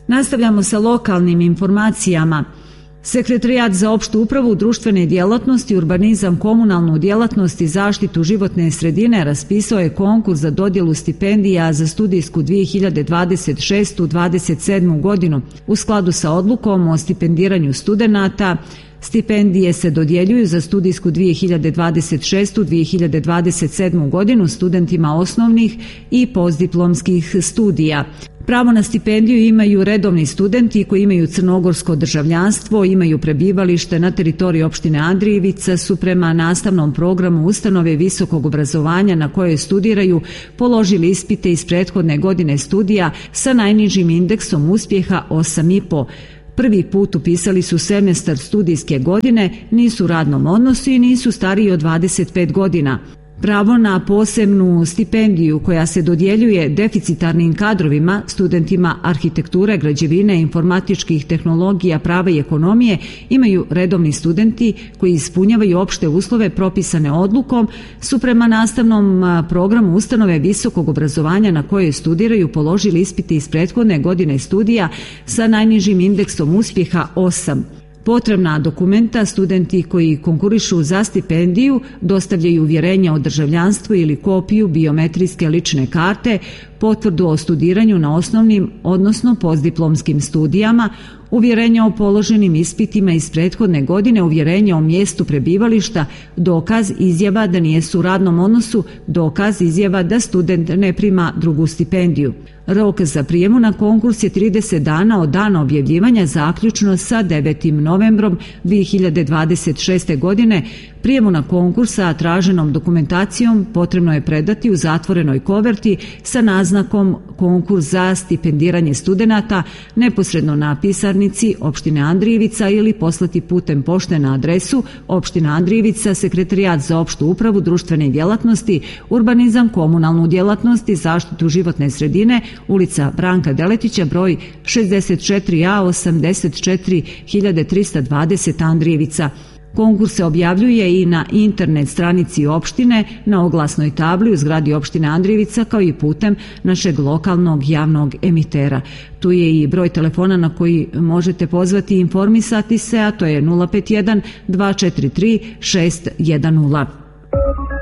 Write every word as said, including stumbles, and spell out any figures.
Nastavljamo sa lokalnim informacijama. Sekretarijat za opštu upravu, društvene djelatnosti, urbanizam, komunalnu djelatnost i zaštitu životne sredine raspisao je konkurs za dodjelu stipendija za studijsku dvije hiljade dvadeset šeste dvadeset sedme. godinu. U skladu sa odlukom o stipendiranju studenata, stipendije se dodjeljuju za studijsku dvije hiljade dvadeset šeste dvije hiljade dvadeset sedme. godinu studentima osnovnih i postdiplomskih studija. Pravo na stipendiju imaju redovni studenti koji imaju crnogorsko državljanstvo, imaju prebivalište na teritoriji opštine Andrijevica, su prema nastavnom programu ustanove visokog obrazovanja na kojoj studiraju položili ispite iz prethodne godine studija sa najnižim indeksom uspjeha osam i po. Prvi put upisali su semestar studijske godine, nisu u radnom odnosu i nisu stariji od dvadeset pet godina. Pravo na posebnu stipendiju koja se dodjeljuje deficitarnim kadrovima, studentima arhitekture, građevine, informatičkih tehnologija, prava i ekonomije imaju redovni studenti koji ispunjavaju opšte uslove propisane odlukom, su prema nastavnom programu ustanove visokog obrazovanja na kojoj studiraju položili ispite iz prethodne godine studija sa najnižim indeksom uspjeha osam. Potrebna dokumenta studenti koji konkurišu za stipendiju dostavljaju uvjerenje o državljanstvu ili kopiju biometrijske lične karte, potvrdu o studiranju na osnovnim, odnosno postdiplomskim studijama, uvjerenje o položenim ispitima iz prethodne godine, uvjerenje o mjestu prebivališta, dokaz izjava da nije u radnom odnosu, dokaz izjava da student ne prima drugu stipendiju. Rok za prijemu na konkurs je trideset dana od dana objavljivanja zaključno sa devetim novembrom dvije hiljade dvadeset šeste. godine. Prijemu na konkurs sa traženom dokumentacijom potrebno je predati u zatvorenoj koverti sa naznakom konkurs za stipendiranje studenata neposredno na pisarnici opštine Andrijevica ili poslati putem pošte na adresu opština Andrijevica, Sekretarijat za opštu upravu, društvene djelatnosti, urbanizam, komunalnu djelatnost i zaštitu životne sredine, ulica Branka Deletića, broj šezdeset četiri a osamdeset četiri hiljade trista dvadeset Andrijevica. Konkurs se objavljuje i na internet stranici opštine, na oglasnoj tabli u zgradi opštine Andrijevica, kao i putem našeg lokalnog javnog emitera. Tu je i broj telefona na koji možete pozvati i informisati se, a to je nula pet jedan dva četiri tri šest jedan nula.